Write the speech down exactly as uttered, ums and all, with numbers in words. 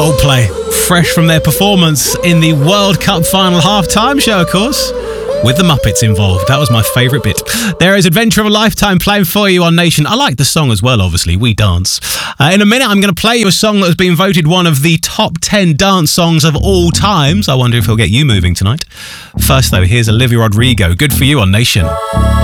Coldplay, fresh from their performance in the World Cup final half-time show, of course, with the Muppets involved. That was my favourite bit. There is Adventure of a Lifetime playing for you on Nation. I like the song as well, obviously. We dance. Uh, in a minute, I'm going to play you a song that has been voted one of the top ten dance songs of all times. I wonder if he'll get you moving tonight. First, though, here's Olivia Rodrigo. Good for you on Nation.